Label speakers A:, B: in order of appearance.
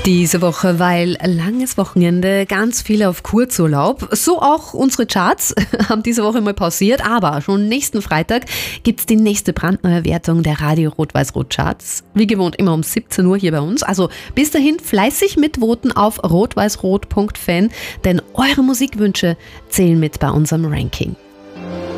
A: Diese Woche, weil langes Wochenende, ganz viele auf Kurzurlaub. So auch unsere Charts haben diese Woche mal pausiert, aber schon nächsten Freitag gibt's die nächste brandneue Wertung der Radio Rot-Weiß-Rot Charts. Wie gewohnt immer um 17 Uhr hier bei uns. Also bis dahin fleißig mitvoten auf rotweißrot.fan, denn eure Musikwünsche zählen mit bei unserem Ranking.